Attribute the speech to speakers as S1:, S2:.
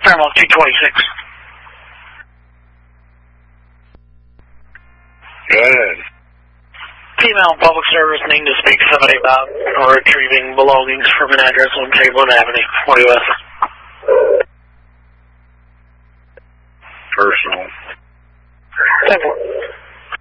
S1: Paramount 226.
S2: Good.
S1: Female public service needing to speak to somebody about retrieving belongings from an address on Chamberlain Avenue, 40 West.
S2: Personal.
S1: 10-4.